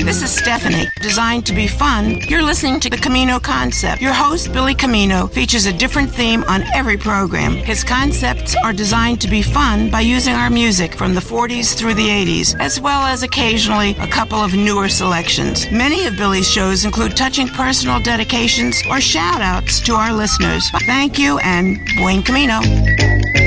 This is Stephanie. Designed to be fun, you're listening to the Camino Concept. Your host, Billy Camino, features a different theme on every program. His concepts are designed to be fun by using our music from the 40s through the 80s, as well as occasionally a couple of newer selections. Many of Billy's shows include touching personal dedications or shout-outs to our listeners. Thank you, and buen camino.